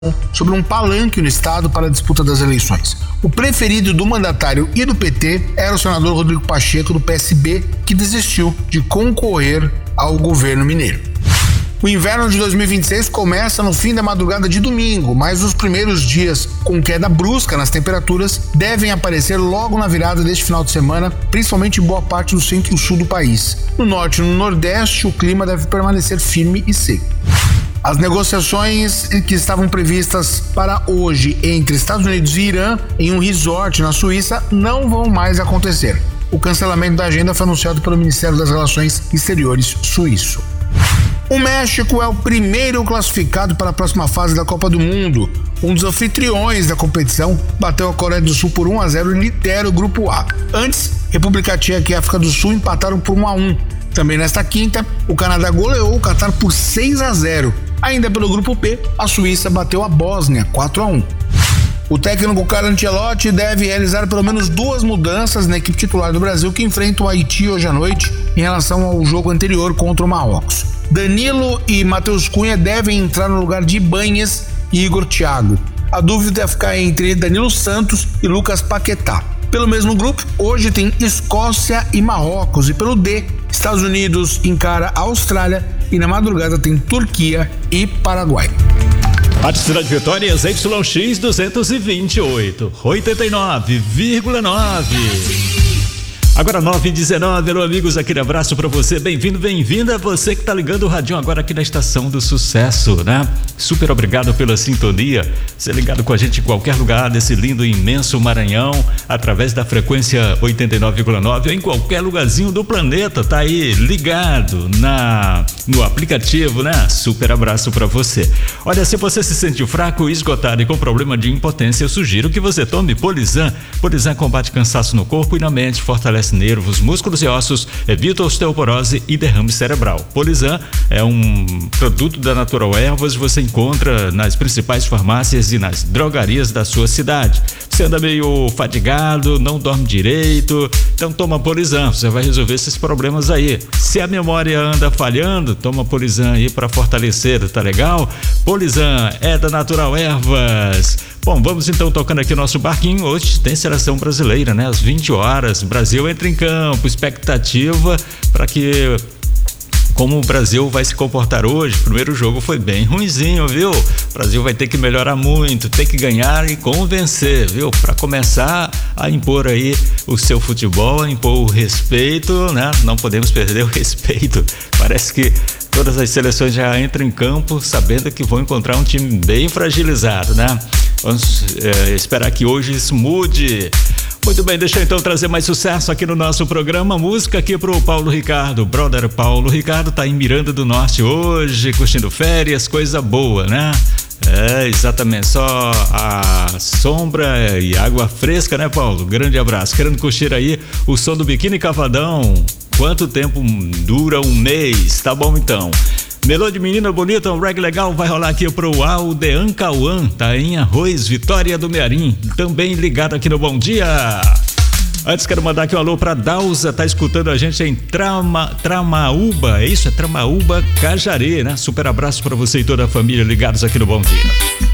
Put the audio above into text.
sobre um palanque no estado para a disputa das eleições. O preferido do mandatário e do PT era o senador Rodrigo Pacheco, do PSB, que desistiu de concorrer ao governo mineiro. O inverno de 2026 começa no fim da madrugada de domingo, mas os primeiros dias com queda brusca nas temperaturas devem aparecer logo na virada deste final de semana, principalmente em boa parte do centro e sul do país. No norte e no nordeste, o clima deve permanecer firme e seco. As negociações que estavam previstas para hoje entre Estados Unidos e Irã em um resort na Suíça não vão mais acontecer. O cancelamento da agenda foi anunciado pelo Ministério das Relações Exteriores suíço. O México é o primeiro classificado para a próxima fase da Copa do Mundo. Um dos anfitriões da competição bateu a Coreia do Sul por 1-0 e lidera o Grupo A. Antes, República Tcheca e África do Sul empataram por 1-1. Também nesta quinta, o Canadá goleou o Catar por 6-0. Ainda pelo Grupo B, a Suíça bateu a Bósnia 4-1. O técnico Carlo Ancelotti deve realizar pelo menos 2 mudanças na equipe titular do Brasil que enfrenta o Haiti hoje à noite em relação ao jogo anterior contra o Marrocos. Danilo e Matheus Cunha devem entrar no lugar de Ibañez e Igor Thiago. A dúvida é ficar entre Danilo Santos e Lucas Paquetá. Pelo mesmo grupo, hoje tem Escócia e Marrocos, e pelo D, Estados Unidos encara a Austrália e na madrugada tem Turquia e Paraguai. A Cidade Vitórias YX 228, 89,9. Agora 9h19, alô amigos, aquele abraço pra você, bem-vindo, bem-vinda, você que tá ligando o radinho agora aqui na Estação do Sucesso, né? Super obrigado pela sintonia, ser ligado com a gente em qualquer lugar desse lindo e imenso Maranhão, através da frequência 89,9 ou em qualquer lugarzinho do planeta, tá aí ligado no aplicativo, né? Super abraço pra você. Olha, se você se sente fraco, esgotado e com problema de impotência, eu sugiro que você tome Polizan. Polizan combate cansaço no corpo e na mente, fortalece nervos, músculos e ossos, evita osteoporose e derrame cerebral. Polizan é um produto da Natural Ervas, você encontra nas principais farmácias e nas drogarias da sua cidade. Você anda meio fadigado, não dorme direito, então toma Polizan, você vai resolver esses problemas aí. Se a memória anda falhando, toma Polizan aí para fortalecer, tá legal? Polizan é da Natural Ervas. Bom, vamos então tocando aqui nosso barquinho. Hoje tem seleção brasileira, né? Às 20 horas, Brasil entra em campo, expectativa para que como o Brasil vai se comportar hoje. O primeiro jogo foi bem ruinzinho, viu? O Brasil vai ter que melhorar muito, ter que ganhar e convencer, viu? Para começar a impor aí o seu futebol, a impor o respeito, né? Não podemos perder o respeito. Parece que todas as seleções já entram em campo sabendo que vão encontrar um time bem fragilizado, né? Vamos esperar que hoje isso mude. Muito bem, deixa eu então trazer mais sucesso aqui no nosso programa. Música aqui pro Paulo Ricardo. Brother Paulo Ricardo tá em Miranda do Norte hoje, curtindo férias, coisa boa, né? É, exatamente, só a sombra e água fresca, né, Paulo? Grande abraço. Querendo curtir aí o som do Biquíni Cavadão. Quanto tempo dura? Um mês, tá bom então. Melô de menina bonita, um reggae legal vai rolar aqui pro Aldean Cauã, tá em Arroz, Vitória do Mearim, também ligado aqui no Bom Dia. Antes quero mandar aqui um alô pra Dausa, tá escutando a gente em Tramaúba, é isso? É Tramaúba, Cajari, né? Super abraço pra você e toda a família ligados aqui no Bom Dia.